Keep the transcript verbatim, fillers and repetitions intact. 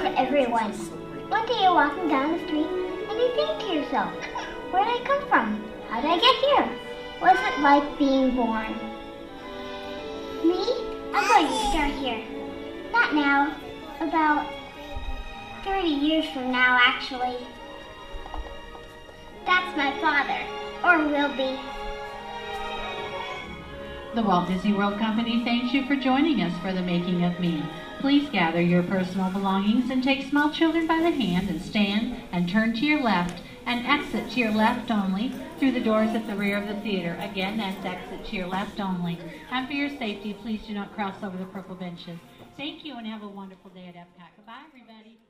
to everyone. One day you're walking down the street and you think to yourself, where did I come from? How did I get here? What's it like being born? Me? I'm going to start here. Not now. About thirty years from now, actually. That's my father. Or will be. The Walt Disney World Company thanks you for joining us for the Making of Me. Please gather your personal belongings and take small children by the hand and stand and turn to your left and exit to your left only through the doors at the rear of the theater. Again, that's exit to your left only. And for your safety, please do not cross over the purple benches. Thank you and have a wonderful day at Epcot. Goodbye, everybody.